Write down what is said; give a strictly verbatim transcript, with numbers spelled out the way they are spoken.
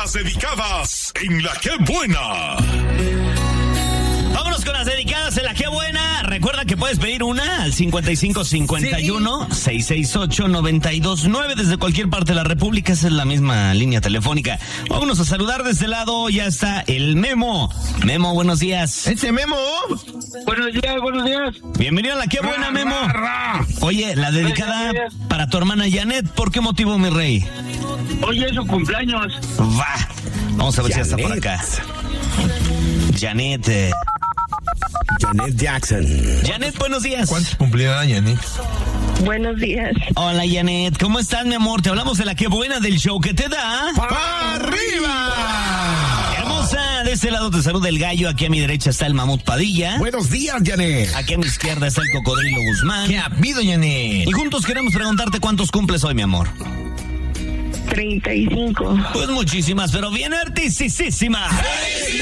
las dedicadas en La Qué Buena. Vámonos con las dedicadas en La Qué Buena. Recuerda que puedes pedir una al cincuenta y cinco cincuenta y uno, seiscientos sesenta y ocho, noventa y dos nueve desde cualquier parte de la República. Esa es la misma línea telefónica. Vámonos a saludar de este lado. Ya está el Memo. Memo, buenos días. ¡Ese Memo! Buenos días, buenos días. Bienvenido a La Qué Buena, Memo. Oye, la dedicada para tu hermana Janet. ¿Por qué motivo, mi rey? Hoy es su cumpleaños. Va. Vamos a ver Janet. si está por acá. Janet. Eh. Janet Jackson. Janet, buenos días. ¿Cuántos cumplía Janet? Buenos días. Hola, Janet. ¿Cómo estás, mi amor? Te hablamos de La Qué Buena, del show que te da... ¡Para arriba! Hermosa, de este lado te saluda el gallo. Aquí a mi derecha está el mamut Padilla. Buenos días, Janet. Aquí a mi izquierda está el cocodrilo Guzmán. ¿Qué ha habido, Janet? Y juntos queremos preguntarte cuántos cumples hoy, mi amor. treinta y cinco. Pues muchísimas, pero bien artistísimas.